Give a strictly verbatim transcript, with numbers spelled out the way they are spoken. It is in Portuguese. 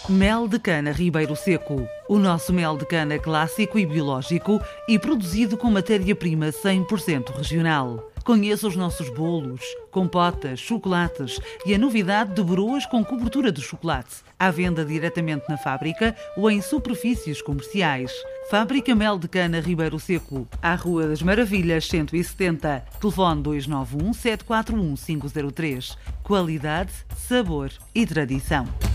Mel de cana Ribeiro Seco. O nosso mel de cana clássico e biológico e produzido com matéria-prima cem por cento regional. Conheça os nossos bolos, compotas, chocolates e a novidade de broas com cobertura de chocolate. À venda diretamente na fábrica ou em superfícies comerciais. Fábrica Mel de Cana Ribeiro Seco, à Rua das Maravilhas cento e setenta. Telefone dois nove um, sete quatro um, cinco zero três. Qualidade, sabor e tradição.